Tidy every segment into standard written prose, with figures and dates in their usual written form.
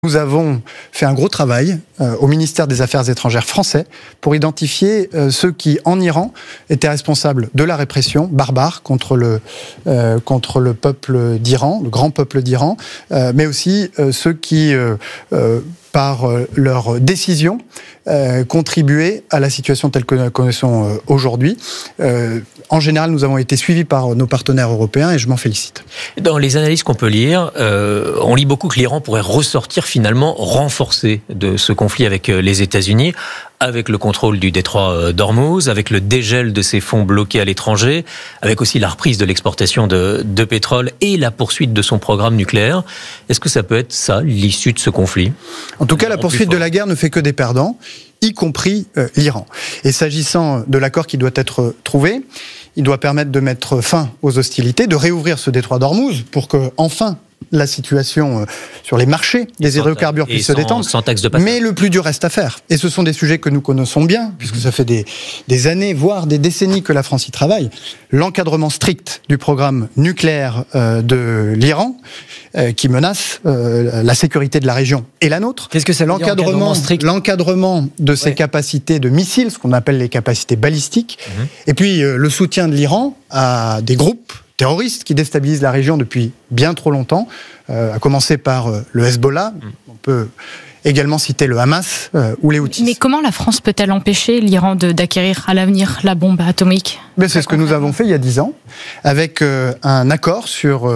Nous avons fait un gros travail au ministère des Affaires étrangères français pour identifier ceux qui, en Iran, étaient responsables de la répression barbare contre le peuple d'Iran, le grand peuple d'Iran, mais aussi ceux qui, par leur décision, contribuaient à la situation telle que nous la connaissons aujourd'hui. En général, nous avons été suivis par nos partenaires européens et je m'en félicite. Dans les analyses qu'on peut lire, on lit beaucoup que l'Iran pourrait ressortir finalement renforcé de ce conflit avec les États-Unis, avec le contrôle du détroit d'Ormuz, avec le dégel de ses fonds bloqués à l'étranger, avec aussi la reprise de l'exportation de pétrole et la poursuite de son programme nucléaire. Est-ce que ça peut être ça, l'issue de ce conflit ? En tout cas, la poursuite de la guerre ne fait que des perdants, y compris l'Iran. Et s'agissant de l'accord qui doit être trouvé, il doit permettre de mettre fin aux hostilités, de réouvrir ce détroit d'Ormuz pour que, enfin, la situation sur les marchés des hydrocarbures puisse se détendre. Sans taxe de passage. Mais le plus dur reste à faire. Et ce sont des sujets que nous connaissons bien, puisque ça fait des années, voire des décennies que la France y travaille. L'encadrement strict du programme nucléaire de l'Iran, qui menace la sécurité de la région et la nôtre. Qu'est-ce que ça veut dire, encadrement strict ? L'encadrement de ses capacités de missiles, ce qu'on appelle les capacités balistiques, et puis le soutien de l'Iran à des groupes terroristes qui déstabilisent la région depuis bien trop longtemps, à commencer par le Hezbollah. On peut également citer le Hamas ou les Houthis. Mais comment la France peut-elle empêcher l'Iran d'acquérir à l'avenir la bombe atomique ? C'est ce que nous avons fait il y a 10 ans, avec un accord sur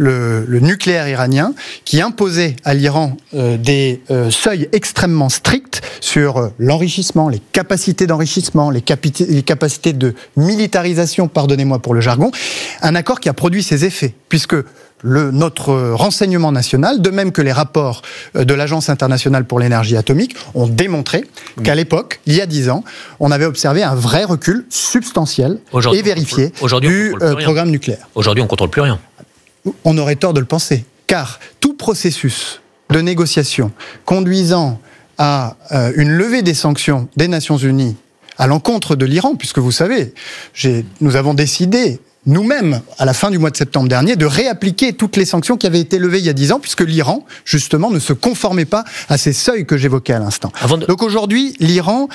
le nucléaire iranien qui imposait à l'Iran des seuils extrêmement stricts sur l'enrichissement, les capacités d'enrichissement, les capacités de militarisation, pardonnez-moi pour le jargon, un accord qui a produit ses effets, puisque notre renseignement national, de même que les rapports de l'Agence internationale pour l'énergie atomique, ont démontré qu'à l'époque, il y a 10 ans, on avait observé un vrai recul substantiel et vérifié du programme nucléaire. Aujourd'hui, on ne contrôle plus rien. On aurait tort de le penser, car tout processus de négociation conduisant à une levée des sanctions des Nations Unies à l'encontre de l'Iran, puisque vous savez, nous avons décidé nous-mêmes, à la fin du mois de septembre dernier, de réappliquer toutes les sanctions qui avaient été levées il y a 10 ans, puisque l'Iran, justement, ne se conformait pas à ces seuils que j'évoquais à l'instant. Donc aujourd'hui, l'Iran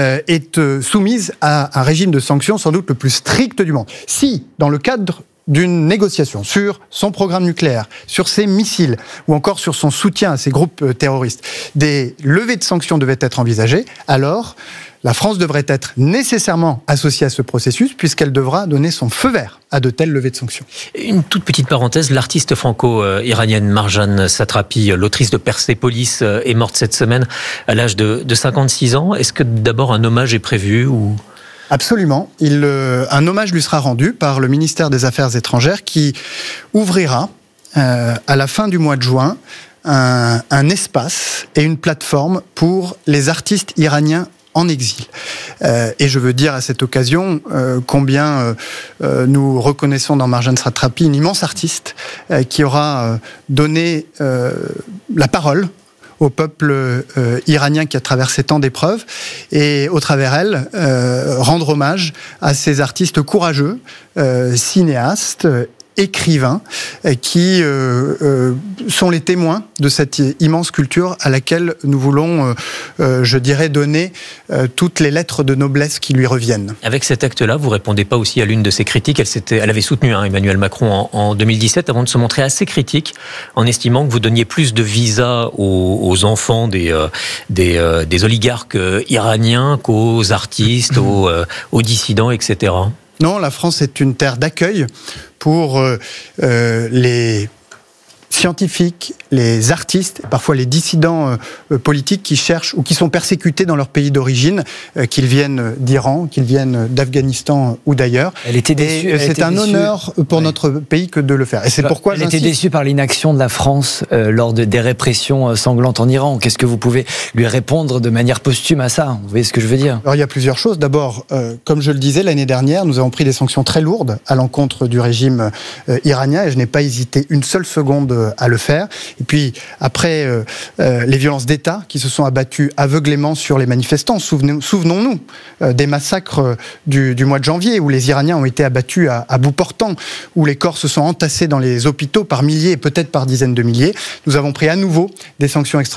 est soumise à un régime de sanctions sans doute le plus strict du monde. Si, dans le cadre d'une négociation sur son programme nucléaire, sur ses missiles, ou encore sur son soutien à ces groupes terroristes, des levées de sanctions devaient être envisagées, alors la France devrait être nécessairement associée à ce processus, puisqu'elle devra donner son feu vert à de telles levées de sanctions. Une toute petite parenthèse, l'artiste franco-iranienne Marjane Satrapi, l'autrice de Persépolis, est morte cette semaine à l'âge de 56 ans. Est-ce que d'abord un hommage est prévu ou... Absolument. Un hommage lui sera rendu par le ministère des Affaires étrangères qui ouvrira à la fin du mois de juin un espace et une plateforme pour les artistes iraniens en exil. Et je veux dire à cette occasion combien nous reconnaissons dans Marjane Satrapi une immense artiste qui aura donné la parole au peuple iranien qui a traversé tant d'épreuves, et au travers elle, rendre hommage à ces artistes courageux, cinéastes, écrivains, qui sont les témoins de cette immense culture à laquelle nous voulons, je dirais, donner toutes les lettres de noblesse qui lui reviennent. Avec cet acte-là, vous répondez pas aussi à l'une de ses critiques. Elle avait soutenu Emmanuel Macron en 2017 avant de se montrer assez critique en estimant que vous donniez plus de visas aux enfants des oligarques iraniens qu'aux artistes, aux dissidents, etc. Non, la France est une terre d'accueil pour les scientifiques, les artistes, parfois les dissidents politiques qui cherchent ou qui sont persécutés dans leur pays d'origine, qu'ils viennent d'Iran, qu'ils viennent d'Afghanistan ou d'ailleurs. Elle était déçue. C'est un honneur pour notre pays que de le faire. Et c'est pourquoi elle était déçue par l'inaction de la France lors des répressions sanglantes en Iran. Qu'est-ce que vous pouvez lui répondre de manière posthume à ça ? Vous voyez ce que je veux dire ? Alors il y a plusieurs choses. D'abord, comme je le disais, l'année dernière, nous avons pris des sanctions très lourdes à l'encontre du régime iranien et je n'ai pas hésité une seule seconde à le faire. Et puis, après les violences d'État qui se sont abattues aveuglément sur les manifestants, souvenons-nous des massacres du mois de janvier, où les Iraniens ont été abattus à bout portant, où les corps se sont entassés dans les hôpitaux par milliers et peut-être par dizaines de milliers. Nous avons pris à nouveau des sanctions